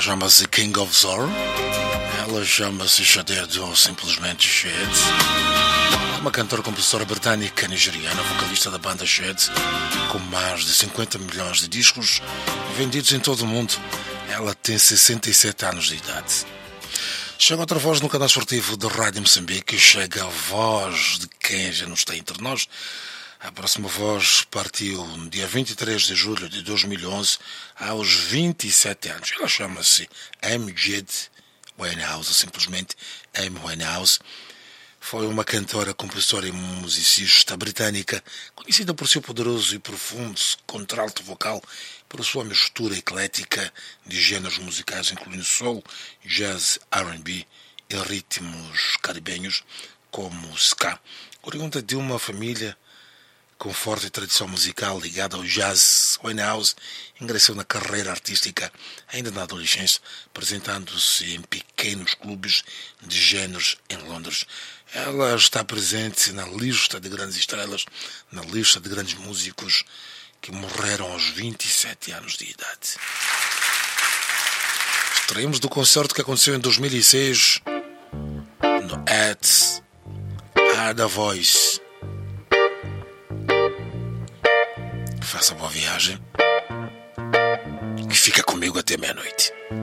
chama-se King of Zor. Ela chama-se Shaded ou simplesmente Shed. É uma cantora compositora britânica nigeriana, vocalista da banda Shed, com mais de 50 milhões de discos vendidos em todo o mundo. Ela tem 67 anos de idade. Chega outra voz no canal esportivo da Rádio Moçambique. Chega a voz de quem já não está entre nós. A próxima voz partiu no dia 23 de julho de 2011, aos 27 anos. Ela chama-se Amjad Winehouse, simplesmente Amy Winehouse. Foi uma cantora, compositora e musicista britânica, conhecida por seu poderoso e profundo contralto vocal, por sua mistura eclética de gêneros musicais, incluindo soul, jazz, R&B e ritmos caribenhos, como ska. Oriunda de uma família com forte tradição musical ligada ao jazz, Winehouse ingressou na carreira artística ainda na adolescência, apresentando-se em pequenos clubes de géneros em Londres. Ela está presente na lista de grandes estrelas, na lista de grandes músicos que morreram aos 27 anos de idade. Extraímos do concerto que aconteceu em 2006 no Ada Voice. Faça boa viagem, que fica comigo até meia-noite.